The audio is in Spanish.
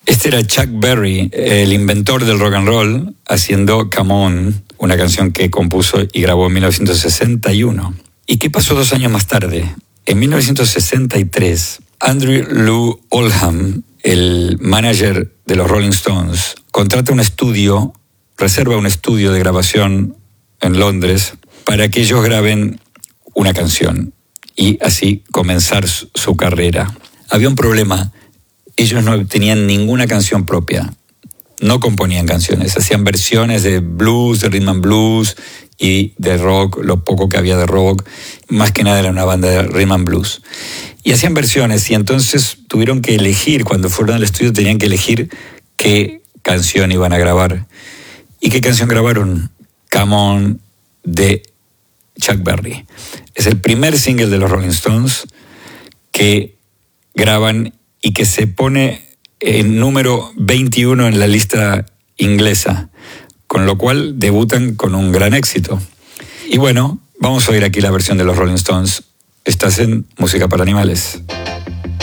Este era Chuck Berry, el inventor del rock and roll, haciendo Come On, una canción que compuso y grabó en 1961. ¿Y qué pasó 2 años más tarde? En 1963, Andrew Lou Oldham, el manager de los Rolling Stones, contrata un estudio, reserva un estudio de grabación en Londres para que ellos graben una canción y así comenzar su carrera. Había un problema. Ellos no tenían ninguna canción propia, no componían canciones, hacían versiones de blues, de rhythm and blues y de rock, lo poco que había de rock, más que nada era una banda de rhythm and blues. Y hacían versiones y entonces tuvieron que elegir, cuando fueron al estudio tenían que elegir qué canción iban a grabar. ¿Y qué canción grabaron? Come On de Chuck Berry. Es el primer single de los Rolling Stones que graban y que se pone en número 21 en la lista inglesa, con lo cual debutan con un gran éxito. Y bueno, vamos a oír aquí la versión de los Rolling Stones. Estás en Música para Animales.